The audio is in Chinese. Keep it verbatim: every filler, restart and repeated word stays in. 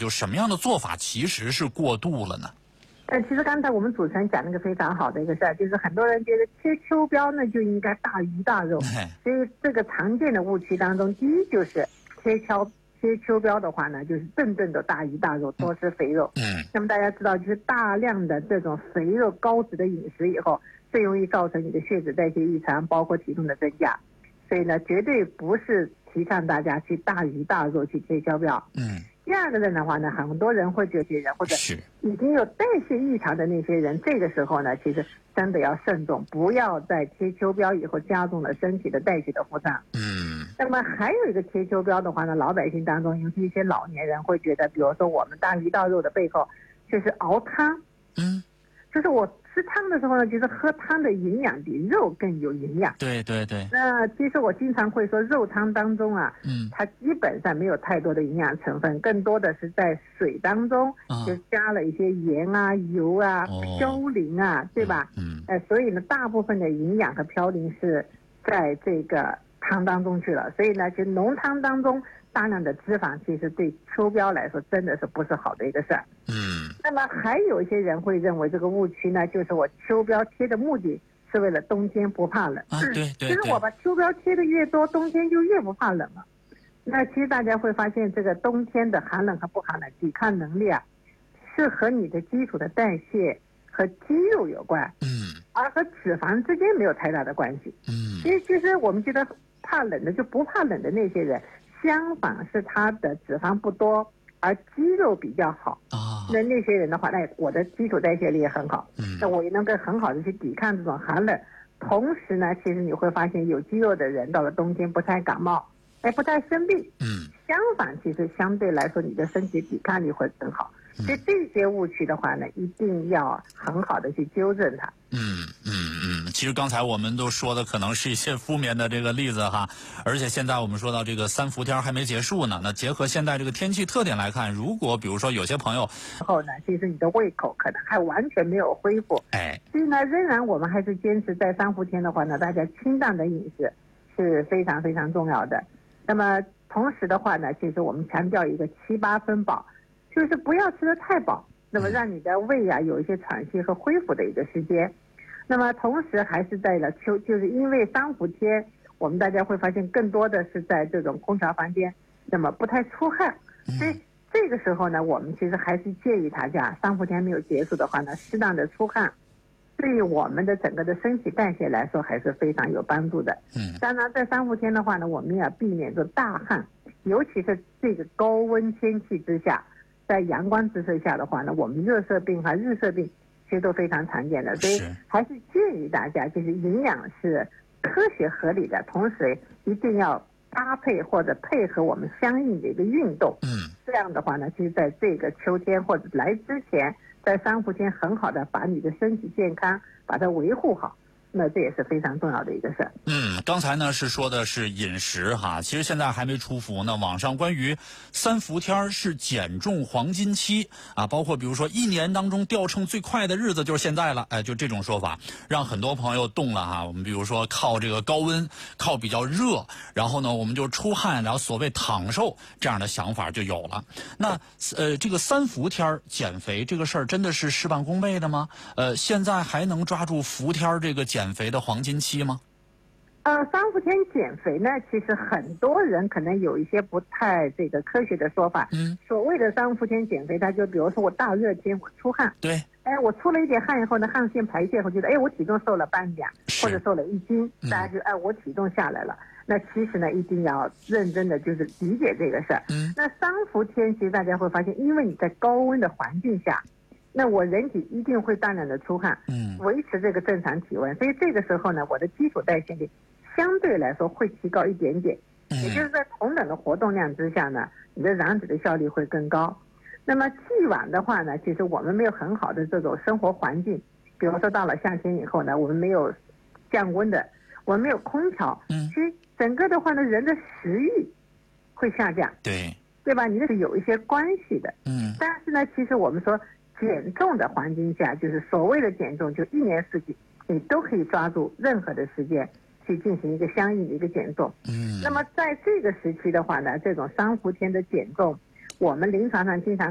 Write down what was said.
就什么样的做法其实是过度了呢？ 呃，其实刚才我们主持人讲了一个非常好的一个事儿，就是很多人觉得切秋膘呢就应该大鱼大肉，所以这个常见的误区当中，第一就是切秋切秋膘的话呢，就是顿顿的大鱼大肉，多吃肥肉。 嗯， 那么大家知道，就是大量的这种肥肉高脂的饮食以后，最容易造成你的血脂代谢异常，包括体重的增加。所以呢，绝对不是提倡大家去大鱼大肉去切秋膘。 嗯。 第二个人的话呢，很多人会觉得人或者已经有代谢异常的那些人，这个时候呢，其实真的要慎重，不要在切秋膘以后加重了身体的代谢的负担。 嗯。 那么还有一个切秋膘的话呢，老百姓当中，尤其一些老年人会觉得，比如说我们大鱼大肉的背后，就是熬汤。 嗯。 就是我吃汤的时候呢，就是喝汤的营养比肉更有营养。 对对对。 那其实我经常会说，肉汤当中啊， 嗯， 它基本上没有太多的营养成分，更多的是在水当中、啊、就加了一些盐啊、油啊、 哦、 嘌呤啊，对吧？ 嗯。 呃，所以呢，大部分的营养和嘌呤是在这个汤当中去了。所以呢，就浓汤当中大量的脂肪，其实对秋膘来说真的是不是好的一个事儿。 嗯。 那么还有一些人会认为这个误区呢，就是我秋膘切的目的是为了冬天不怕冷。 啊，对对对。 其实我把秋膘切的越多，冬天就越不怕冷了。那其实大家会发现，这个冬天的寒冷和不寒冷，抵抗能力啊，是和你的基础的代谢和肌肉有关。 嗯。 而和脂肪之间没有太大的关系。 嗯。 其实其实我们觉得怕冷的就不怕冷的那些人，相反是他的脂肪不多，而肌肉比较好啊。那那些人的话，那我的基础代谢力也很好，嗯，那我也能够很好的去抵抗这种寒冷。同时呢，其实你会发现有肌肉的人到了冬天不太感冒，哎，不太生病。 嗯， 相反，其实相对来说你的身体抵抗力会更好。所以这些误区的话呢，一定要很好的去纠正它。 嗯嗯嗯，其实刚才我们都说的可能是一些负面的这个例子哈，而且现在我们说到这个三伏天还没结束呢，那结合现在这个天气特点来看，如果比如说有些朋友之后呢，其实你的胃口可能还完全没有恢复， 哎， 所以呢，仍然我们还是坚持在三伏天的话呢，大家清淡的饮食是非常非常重要的。那么同时的话呢，其实我们强调一个七八分饱，就是不要吃得太饱，那么让你的胃啊有一些喘息和恢复的一个时间。那么同时还是在了秋，就是因为三伏天，我们大家会发现更多的是在这种空调房间，那么不太出汗，所以这个时候呢，我们其实还是建议大家三伏天没有结束的话呢，适当的出汗，对于我们的整个的身体代谢来说还是非常有帮助的。 嗯， 当然在三伏天的话呢，我们也要避免这大汗，尤其是这个高温天气之下，在阳光直射下的话呢，我们热射病和日射病其实都非常常见的，所以还是建议大家就是营养是科学合理的，同时一定要搭配或者配合我们相应的一个运动。 嗯， 这样的话呢，其实在这个秋天或者来之前，在三伏天很好的把你的身体健康把它维护好。那这也是非常重要的一个事儿。 嗯，刚才呢是说的是饮食哈，其实现在还没出伏呢。网上关于三伏天是减重黄金期啊，包括比如说一年当中掉秤最快的日子就是现在了，哎，就这种说法，让很多朋友动了哈。我们比如说靠这个高温，靠比较热，然后呢我们就出汗，然后所谓躺瘦这样的想法就有了。那呃，这个三伏天减肥这个事儿真的是事半功倍的吗？呃，现在还能抓住伏天这个减减肥的黄金期吗？ 呃，三伏天减肥呢，其实很多人可能有一些不太这个科学的说法。嗯，所谓的三伏天减肥，它就比如说我大热天我出汗， 对， 哎，我出了一点汗以后呢，汗腺排泄后觉得，哎，我体重瘦了半两或者瘦了一斤，嗯、大家就哎，我体重下来了。那其实呢，一定要认真的就是理解这个事儿。嗯，那三伏天其实大家会发现，因为你在高温的环境下。那我人体一定会大量的出汗，嗯，维持这个正常体温，所以这个时候呢，我的基础代谢率相对来说会提高一点点，嗯，也就是在同等的活动量之下呢，你的燃脂的效率会更高。那么既往的话呢，其实我们没有很好的这种生活环境，比如说到了夏天以后呢，我们没有降温的，我们没有空调，嗯，其实整个的话呢，人的食欲会下降， 对， 对吧？你那是有一些关系的，嗯，但是呢，其实我们说。减重的环境下，就是所谓的减重，就一年四季你都可以抓住任何的时间去进行一个相应的一个减重。嗯，那么在这个时期的话呢，这种三伏天的减重，我们临床上经常